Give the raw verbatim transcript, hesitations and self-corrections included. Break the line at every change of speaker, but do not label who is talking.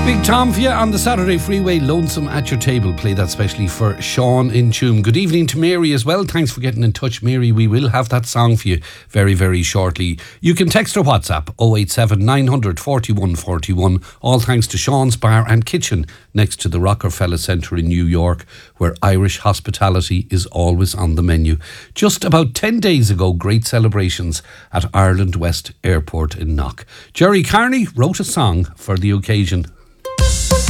Big Tom for you on the Saturday Freeway, Lonesome at Your Table. Play that specially for Sean in Tuam. Good evening to Mary as well. Thanks for getting in touch, Mary. We will have that song for you very, very shortly. You can text or WhatsApp oh eight seven nine hundred forty-one forty-one. All thanks to Sean's Bar and Kitchen next to the Rockefeller Centre in New York, where Irish hospitality is always on the menu. Just about ten days ago, great celebrations at Ireland West Airport in Knock. Jerry Carney wrote a song for the occasion.